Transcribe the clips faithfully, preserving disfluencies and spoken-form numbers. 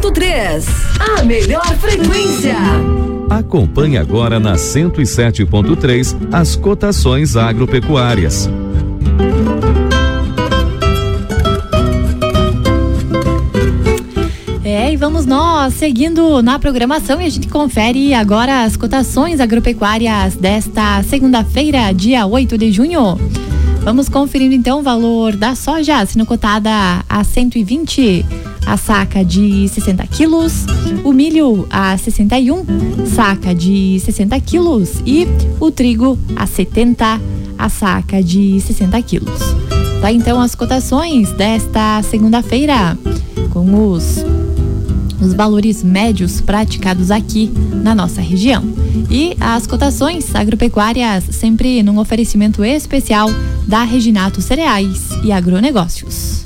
ponto três. A melhor frequência. Acompanhe agora na cento e sete ponto três as cotações agropecuárias. É, e vamos nós seguindo na programação e a gente confere agora as cotações agropecuárias desta segunda-feira, dia oito de junho. Vamos conferindo então o valor da soja, sendo cotada a cento e vinte a saca de sessenta quilos, o milho a sessenta e um, saca de sessenta quilos e o trigo a setenta, a saca de sessenta quilos. Tá então as cotações desta segunda-feira com os os valores médios praticados aqui na nossa região. E as cotações agropecuárias sempre num oferecimento especial da Reginato Cereais e Agronegócios.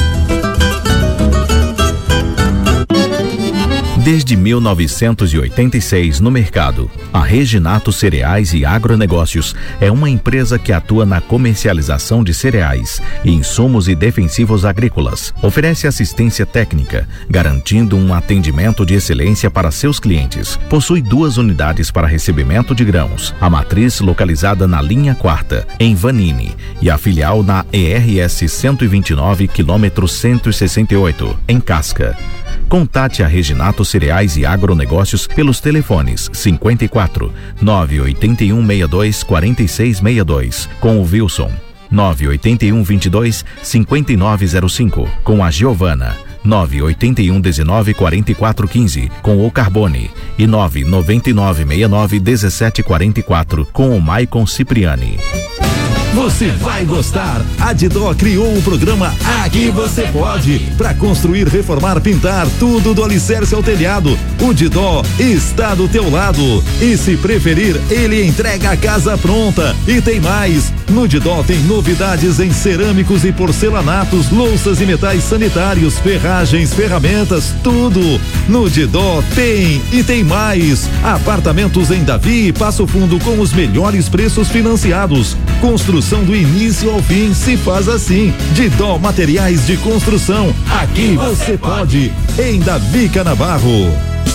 Desde mil novecentos e oitenta e seis no mercado, a Reginato Cereais e Agronegócios é uma empresa que atua na comercialização de cereais, insumos e defensivos agrícolas. Oferece assistência técnica, garantindo um atendimento de excelência para seus clientes. Possui duas unidades para recebimento de grãos, a matriz localizada na linha quarta, em Vanini, e a filial na E R S cento e vinte e nove, quilômetro cento e sessenta e oito, em Casca. Contate a Reginato Cereais e Agronegócios pelos telefones cinquenta e quatro, nove oito um, seis dois, quatro seis seis dois, com o Wilson, nove oito um, vinte e dois, cinquenta e nove zero cinco, com a Giovana, nove oito um, dezenove, quarenta e quatro quinze, com o Carbone, e nove nove nove, sessenta e nove, dezessete quarenta e quatro, com o Maicon Cipriani. Você vai gostar. A Didó criou o programa Aqui Você Pode, para construir, reformar, pintar, tudo do alicerce ao telhado. O Didó está do teu lado e, se preferir, ele entrega a casa pronta. E tem mais, no Didó tem novidades em cerâmicos e porcelanatos, louças e metais sanitários, ferragens, ferramentas, tudo. No Didó tem e tem mais. Apartamentos em Davi e Passo Fundo com os melhores preços financiados. Construção do início ao fim se faz assim. Didó Materiais de Construção. Aqui você pode. Em Davi Canabarro.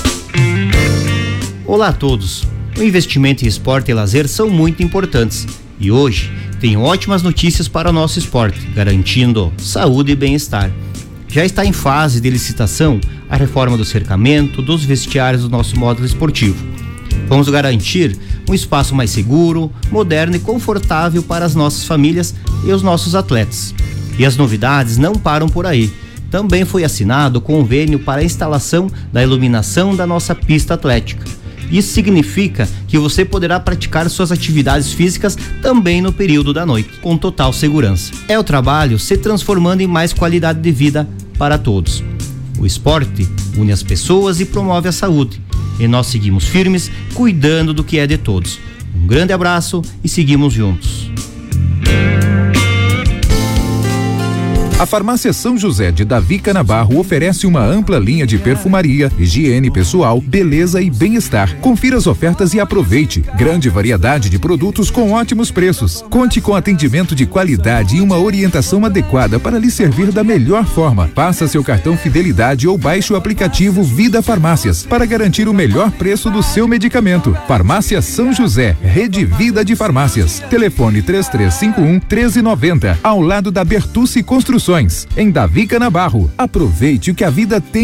Olá a todos. O investimento em esporte e lazer são muito importantes. E hoje tenho ótimas notícias para o nosso esporte, garantindo saúde e bem-estar. Já está em fase de licitação a reforma do cercamento, dos vestiários do nosso módulo esportivo. Vamos garantir um espaço mais seguro, moderno e confortável para as nossas famílias e os nossos atletas. E as novidades não param por aí. Também foi assinado o convênio para a instalação da iluminação da nossa pista atlética. Isso significa que você poderá praticar suas atividades físicas também no período da noite, com total segurança. É o trabalho se transformando em mais qualidade de vida para todos. O esporte une as pessoas e promove a saúde. E nós seguimos firmes, cuidando do que é de todos. Um grande abraço e seguimos juntos. A Farmácia São José de Davi Canabarro oferece uma ampla linha de perfumaria, higiene pessoal, beleza e bem-estar. Confira as ofertas e aproveite. Grande variedade de produtos com ótimos preços. Conte com atendimento de qualidade e uma orientação adequada para lhe servir da melhor forma. Passa seu cartão Fidelidade ou baixe o aplicativo Vida Farmácias para garantir o melhor preço do seu medicamento. Farmácia São José, Rede Vida de Farmácias. Telefone três três cinco um, um três nove zero, ao lado da Bertucci Construções, em Davi Canabarro. Aproveite o que a vida tem